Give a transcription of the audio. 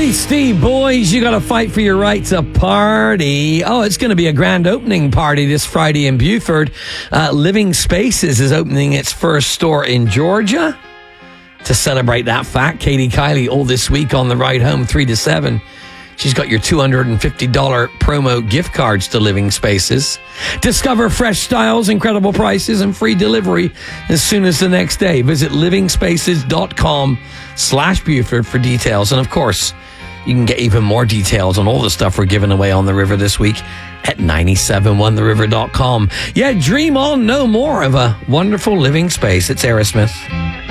Beastie Boys, you got to fight for your right to party. Oh, it's going to be a grand opening party this Friday in Buford. Living Spaces is opening its first store in Georgia. To celebrate that fact, Katie Kiley all this week on the ride home 3 to 7. She's got your $250 promo gift cards to Living Spaces. Discover fresh styles, incredible prices, and free delivery as soon as the next day. Visit livingspaces.com/Buford for details. And of course, you can get even more details on all the stuff we're giving away on the river this week at 971theriver.com. Yeah, dream on no more of a wonderful living space. It's Aerosmith.